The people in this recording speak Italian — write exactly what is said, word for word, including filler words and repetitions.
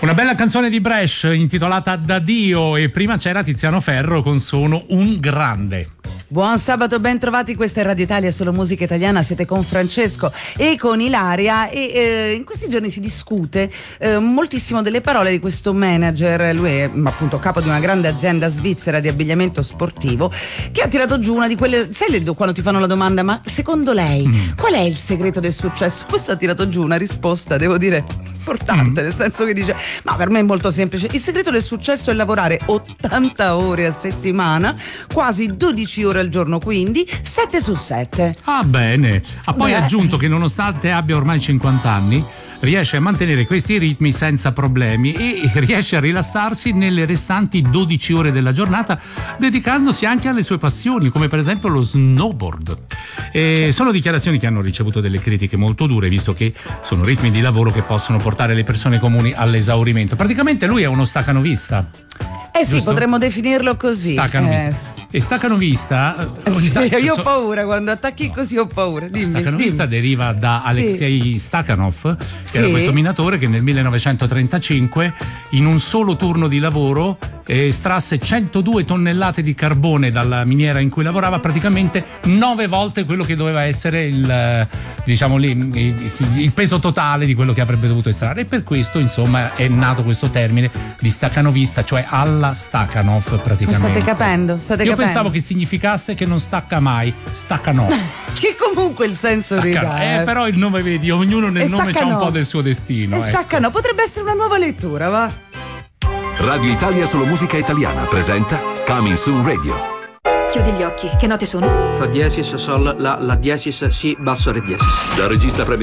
Una bella canzone di Bresh intitolata Da Dio, e prima c'era Tiziano Ferro con Sono un grande. Buon sabato, ben trovati, questa è Radio Italia, solo musica italiana, siete con Francesco e con Ilaria e eh, in questi giorni si discute eh, moltissimo delle parole di questo manager, lui è appunto capo di una grande azienda svizzera di abbigliamento sportivo, che ha tirato giù una di quelle, sai le, quando ti fanno la domanda ma secondo lei mm. qual è il segreto del successo? Questo ha tirato giù una risposta, devo dire, importante, mm. nel senso che dice ma per me è molto semplice, il segreto del successo è lavorare ottanta ore a settimana, quasi dodici ore al giorno, quindi sette su sette. Ah, bene. Ha poi Beh. aggiunto che nonostante abbia ormai cinquanta anni riesce a mantenere questi ritmi senza problemi e riesce a rilassarsi nelle restanti dodici ore della giornata, dedicandosi anche alle sue passioni, come per esempio lo snowboard. E sono dichiarazioni che hanno ricevuto delle critiche molto dure, visto che sono ritmi di lavoro che possono portare le persone comuni all'esaurimento. Praticamente lui è uno stacanovista. Eh sì, giusto? Potremmo definirlo così. Stacanovista. Eh. E stacanovista sì, t- io ho so, paura quando attacchi così, ho paura. Dimmi, stacanovista dimmi. deriva da Alexei sì. Stakhanov, che sì. era questo minatore che nel millenovecentotrentacinque in un solo turno di lavoro estrasse centodue tonnellate di carbone dalla miniera in cui lavorava, praticamente nove volte quello che doveva essere il, diciamo lì, il, il peso totale di quello che avrebbe dovuto estrarre, e per questo insomma è nato questo termine di staccanovista, cioè alla Stakhanov praticamente. Ma state capendo? State Io capendo? pensavo che significasse che non stacca mai, staccano. Che comunque il senso staccano. Eh, eh, però il nome, vedi, ognuno nel e nome c'ha un po' del suo destino. E ecco. staccano, potrebbe essere una nuova lettura, va? Radio Italia solo musica italiana presenta Coming Soon Radio. Chiudi gli occhi, che note sono? Fa diesis, sol, la, la diesis, si, basso, re diesis. Dal regista premio